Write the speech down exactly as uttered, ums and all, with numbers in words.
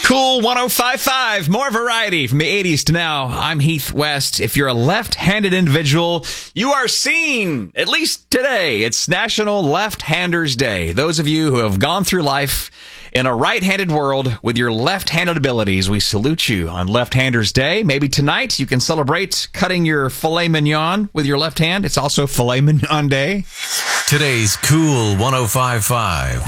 Cool one oh five point five, more variety from the eighties to now. I'm Heath West. If you're a left-handed individual, you are seen, at least today. It's National Left-Handers Day. Those of you who have gone through life in a right-handed world with your left-handed abilities, we salute you on Left-Handers Day. Maybe tonight you can celebrate cutting your filet mignon with your left hand. It's also Filet Mignon Day. Today's Cool one oh five point five.